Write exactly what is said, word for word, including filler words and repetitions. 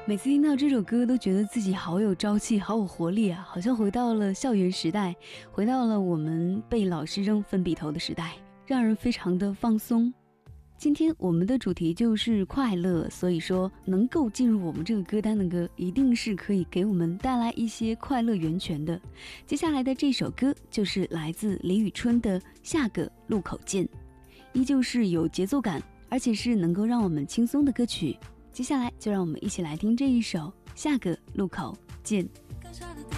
每次听到这首歌都觉得自己好有朝气，好有活力啊，好像回到了校园时代，回到了我们被老师扔粉笔头的时代，让人非常的放松。今天我们的主题就是快乐，所以说能够进入我们这个歌单的歌，一定是可以给我们带来一些快乐源泉的。接下来的这首歌就是来自李宇春的《下个路口见》，依旧是有节奏感，而且是能够让我们轻松的歌曲。接下来就让我们一起来听这一首《下个路口见》。